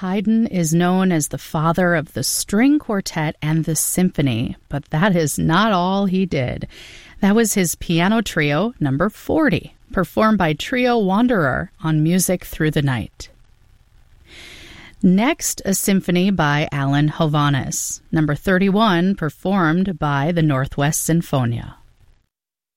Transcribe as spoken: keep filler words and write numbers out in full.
Haydn is known as the father of the string quartet and the symphony, but that is not all he did. That was his piano trio, number forty, performed by Trio Wanderer on Music Through the Night. Next, a symphony by Alan Hovhaness, number thirty-one, performed by the Northwest Sinfonia.